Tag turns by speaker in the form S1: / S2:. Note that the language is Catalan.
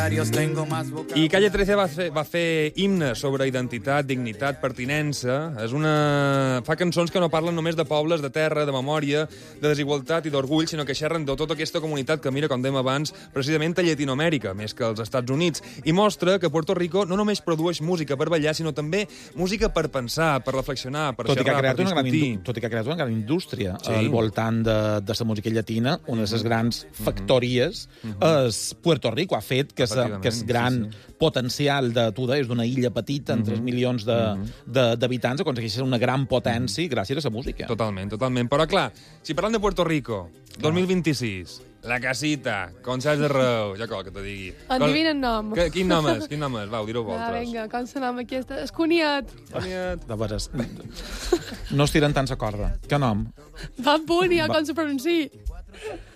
S1: I Calle 13 va fer himne sobre identitat, dignitat, pertinença. Fa cançons que no parlen només de pobles, de terra, de memòria, de desigualtat i d'orgull, sinó que xerren de tota aquesta comunitat que mira, com dèiem abans, precisament a Llatinoamèrica, més que als Estats Units. I mostra que Puerto Rico no només produeix música per ballar, sinó també música per pensar, per reflexionar, per xerrar, per discutir.
S2: Tot i que ha creat una gran indústria al voltant de la música llatina, una de les grans factories és Puerto Rico. Ha fet que és gran potencial d'una illa petita amb 3 milions d'habitants aconsegueix ser una gran potència gràcies a la música.
S1: Totalment. Però, clar, si parlem de Puerto Rico, 2026, la casita, concerts d'arreu, ja cal que te digui.
S3: Endivina el nom.
S1: Quin nom és? Va, ho direu vosaltres.
S3: Vinga, com se nom aquesta? Esconiat.
S2: De veres. No estiren tant la corda. Que nom?
S3: Bad Bunny, com se pronuncia.